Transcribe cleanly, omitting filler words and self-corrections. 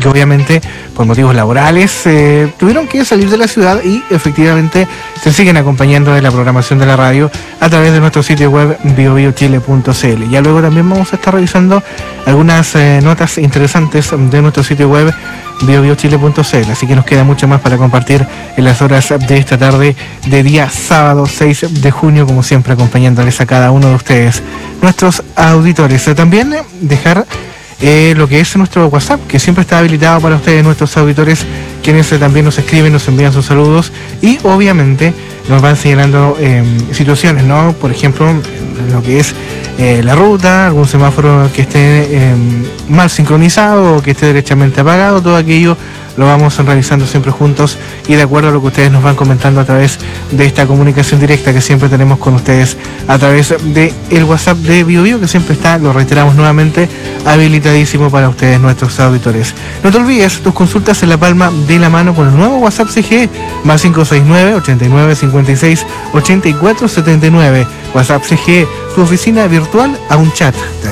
que obviamente por motivos laborales tuvieron que salir de la ciudad y efectivamente se siguen acompañando de la programación de la radio a través de nuestro sitio web biobiochile.cl. Ya luego también vamos a estar revisando algunas notas interesantes de nuestro sitio web biobiochile.cl, así que nos queda mucho más para compartir en las horas de esta tarde de día sábado 6 de junio, como siempre acompañándoles a cada uno de ustedes, nuestros auditores. También dejar lo que es nuestro WhatsApp, que siempre está habilitado para ustedes, nuestros auditores, quienes también nos escriben, nos envían sus saludos y obviamente nos van señalando situaciones, ¿no? Por ejemplo, lo que es la ruta, algún semáforo que esté mal sincronizado o que esté derechamente apagado, todo aquello lo vamos realizando siempre juntos y de acuerdo a lo que ustedes nos van comentando a través de esta comunicación directa que siempre tenemos con ustedes a través de el WhatsApp de BioBio, que siempre está, lo reiteramos nuevamente, habilitadísimo para ustedes, nuestros auditores. No te olvides, tus consultas en la palma de la mano con el nuevo WhatsApp CGE, más 569 89 56 84 79. WhatsApp CGE, tu oficina virtual a un chat.